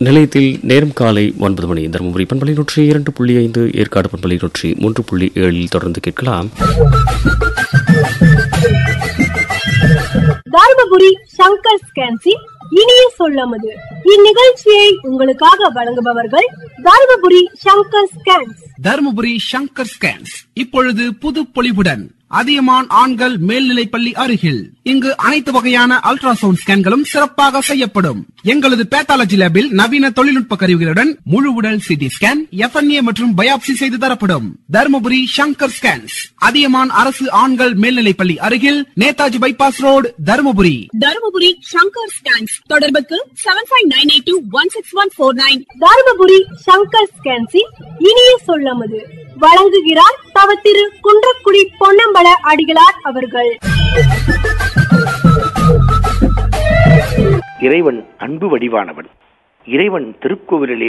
நிலையத்தில் நேரம் காலை 9 மணி. தருமபுரி பண்பலை 102.5, ஏற்காடு பண்பலை 103.7 தொடர்ந்து கேட்கலாம். தருமபுரி சங்கர் ஸ்கேன்சி இனிய சொல்லமது. இந்நிகழ்ச்சியை உங்களுக்காக வழங்குபவர்கள் தருமபுரி சங்கர் ஸ்கேன்ஸ். தருமபுரி சங்கர் ஸ்கேன்ஸ் இப்பொழுது புது பொலிவுடன் அதியமான் ஆண்கள் மேல்நிலைப்பள்ளி அருகில். இங்கு அனைத்து வகையான அல்ட்ராசவுண்ட் ஸ்கேன்களும் சிறப்பாக செய்யப்படும். எங்களது பேத்தாலஜி லேபில் நவீன தொழில்நுட்ப கருவிகளுடன் முழு உடல் சிடி ஸ்கேன், FNA மற்றும் பயாப்சி செய்து தரப்படும். தருமபுரி சங்கர் ஸ்கேன்ஸ், அதியமான் அரசு ஆண்கள் மேல்நிலைப்பள்ளி அருகில், Netaji bypass road, Dharmapuri. Dharmapuri Shankar scans தொடர்புக்கு 7598216149. தருமபுரி சங்கர் ஸ்கேன்சி இனிய சொல்லமது வழங்குகிறார் தவ திரு குன்றக்குடி பொன்னம்பல அடிகளார் அவர்கள். இறைவன் அன்பு வடிவானவன். இறைவன் திருக்கோவிலிலே